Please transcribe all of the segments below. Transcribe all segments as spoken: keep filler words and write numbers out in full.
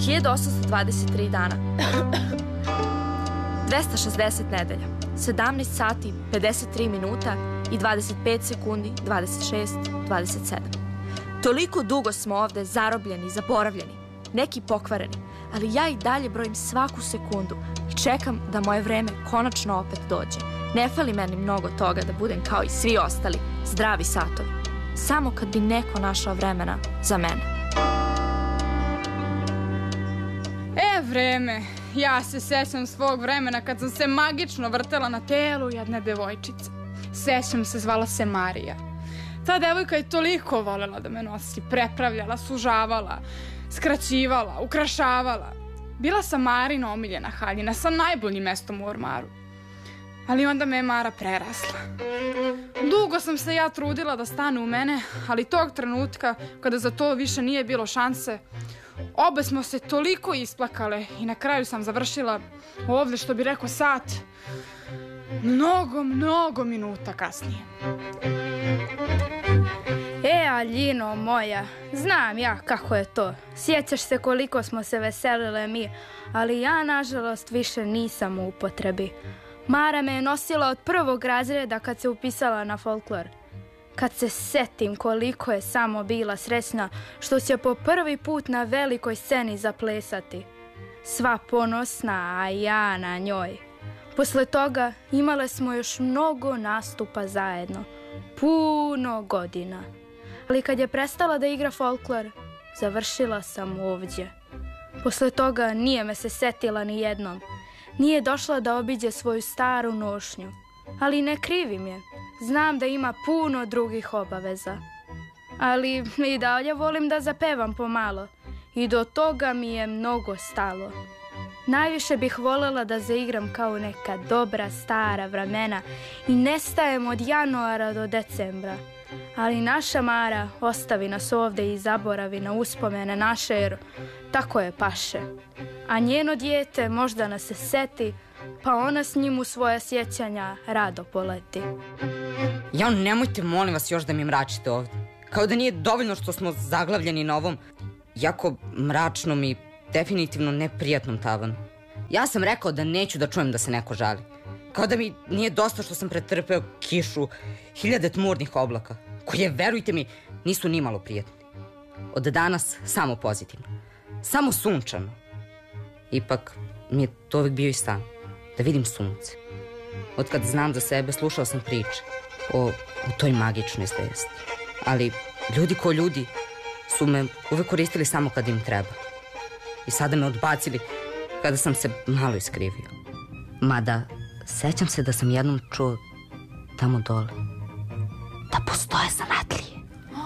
hiljadu osamsto dvadeset tri dana, dvesta šezdeset nedelja, sedamnaest sati, pedeset tri minuta i dvadeset pet sekundi, dvadeset šest, dvadeset sedam. Toliko dugo smo ovde zarobljeni, zaboravljeni, neki pokvareni, ali ja i dalje brojim svaku sekundu i čekam da moje vreme konačno opet dođe. Ne fali meni mnogo toga da budem kao i svi ostali, zdravi satovi. Samo kad bi neko našao vremena za mene. E, vreme, ja se sećam svog vremena kad sam se magično vrtela na telu jedne devojčice. Sećam se, zvala se Marija. Ta devojka je toliko volela da me nosi, prepravljala, sužavala, skraćivala, ukrašavala. Bila sam Marina omiljena haljina sa najboljim mestom u ormaru. Ali onda me je Mara prerasla. Dugo sam se ja trudila da stane u mene, ali tog trenutka, kada za to više nije bilo šanse, obe smo se toliko isplakale i na kraju sam završila ovde, što bi rekao sat, mnogo, mnogo minuta kasnije. E, Aljino moja, znam ja kako je to. Sjećaš se koliko smo se veselile mi, ali ja, nažalost, više nisam u upotrebi. Mara me je nosila od prvog razreda kad se upisala na folklor. Kad se setim koliko je samo bila srećna što će po prvi put na velikoj sceni zaplesati. Sva ponosna, a ja na njoj. Posle toga imale smo još mnogo nastupa zajedno. Puno godina. Ali kad je prestala da igra folklor, završila sam ovdje. Posle toga nije me se setila ni jednom. Nije došla da obiđe svoju staru nošnju. Ali ne krivim je. Znam da ima puno drugih obaveza. Ali i dalje volim da zapevam pomalo. I do toga mi je mnogo stalo. Najviše bih voljela da zaigram kao neka dobra stara vremena i nestajem od januara do decembra. Ali naša Mara ostavi nas ovde i zaboravi na uspomene naše, jer tako je paše. A njeno dijete možda nas se seti, pa ona s njim u svoja sjećanja rado poleti. Ja, nemojte, molim vas, još da mi mračite ovde. Kao da nije dovoljno što smo zaglavljeni na ovom jako mračnom i definitivno neprijatnom tavanu. Ja sam rekao da neću da čujem da se neko žali. Kao da mi nije dosta što sam pretrpeo kišu, hiljade tmurnih oblaka, koje, verujte mi, nisu ni malo prijatni. Od danas samo pozitivno. Samo sunčano. Ipak mi je to uvijek bio i san. Da vidim sunce. Od kad znam za sebe, slušao sam priče o, o toj magičnoj zvijesti. Ali ljudi ko ljudi su me uvek koristili samo kad im treba. I sada me odbacili kada sam se malo iskrivio. Mada, sećam se da sam jednom čuo tamo dole da postoje zanatlije.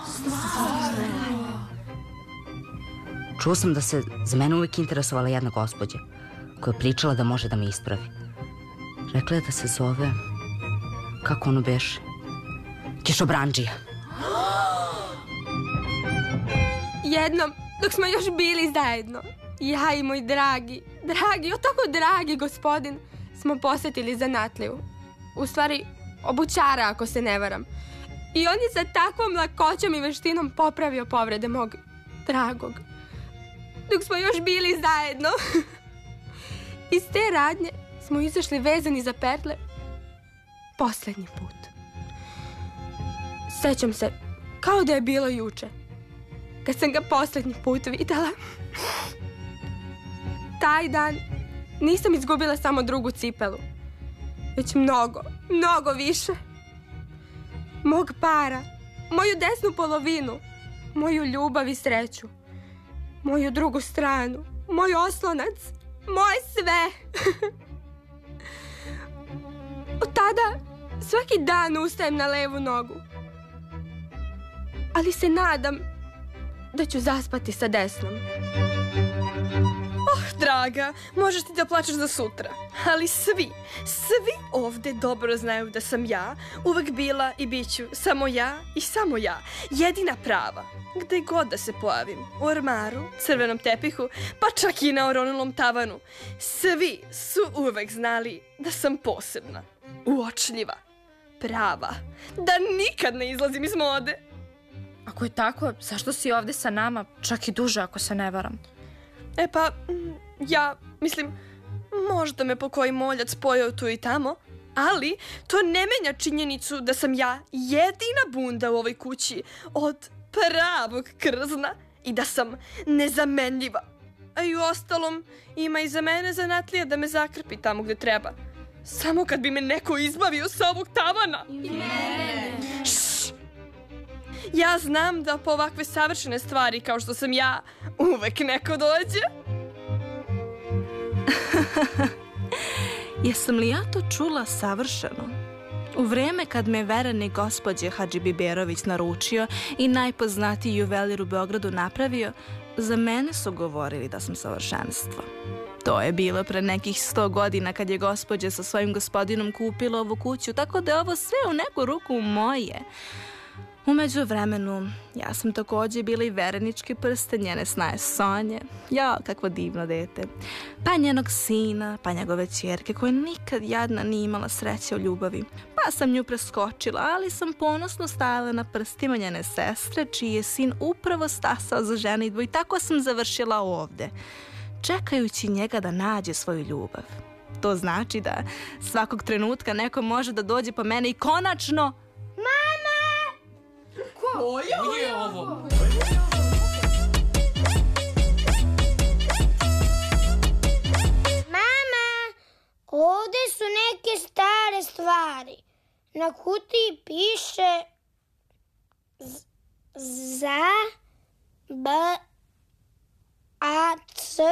Čuo sam da se za mene uvijek interesovala jedna gospođa koja je pričala da može da me ispravi. Rekla je da se zove, kako ono beše, kišobrandžija. Jednom, dok smo još bili zajedno, ja i moj dragi, dragi, o tako dragi gospodin, smo posetili zanatliju. U stvari, obućara, ako se ne varam. I on je sa takvom lakoćom i veštinom popravio povrede mog dragog. Dok smo još bili zajedno. Iz te radnje smo izašli vezani za perle poslednji put. Sećam se kao da je bilo juče, kad sam ga poslednji put videla. Taj dan nisam izgubila samo drugu cipelu, već mnogo, mnogo više. Mog para, moju desnu polovinu, moju ljubav i sreću, moju drugu stranu, moj oslonac, moje sve. Od tada svaki dan ustajem na levu nogu, ali se nadam da ću zaspati sa desnom. Oh, draga, možeš ti da plačeš za sutra, ali svi, svi ovde dobro znaju da sam ja uvek bila i bit ću samo ja i samo ja, jedina prava. Gde god da se pojavim, u ormaru, crvenom tepihu, pa čak i na oronulom tavanu, svi su uvek znali da sam posebna, uočljiva, prava, da nikad ne izlazim iz mode. Ako je tako, zašto si ovde sa nama, čak i duže ako se ne varam? E pa, ja, mislim, možda me po koji moljac pojao tu i tamo, ali to ne menja činjenicu da sam ja jedina bunda u ovoj kući od pravog krzna i da sam nezamenljiva. A i u ostalom, ima i za mene zanatlija da me zakrpi tamo gde treba. Samo kad bi me neko izbavio sa ovog tavana. I mene. Šš! Ja znam da po ovakve savršene stvari kao što sam ja, uvek neko dođe. Jesam li ja to čula savršeno? U vreme kad me vereni gospođe Hadžibiberović naručio i najpoznatiji juvelir u Beogradu napravio, za mene su govorili da sam savršenstvo. To je bilo pre nekih sto godina kad je gospođa sa svojim gospodinom kupila ovu kuću, tako da je ovo sve u neku ruku moje. Umeđu vremenu, ja sam takođe bila i verenički prsten njene snaje Sonje. Ja, kakvo divno dete. Pa njenog sina, pa njegove ćerke koja nikad jadna nije imala sreće u ljubavi. Pa sam nju preskočila, ali sam ponosno stajala na prstima njene sestre, čiji je sin upravo stasao za ženidbu i tako sam završila ovde, čekajući njega da nađe svoju ljubav. To znači da svakog trenutka neko može da dođe po mene i konačno... Ko je ovo? Mama, ovde su neke stare stvari. Na kutiji piše z- za b a c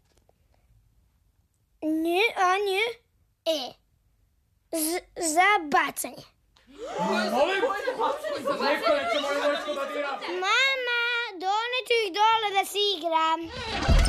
n a n e z- za bacanje. Molim? Neko neće moju vojsku da dira. Mama, doneću ih dole da se igram.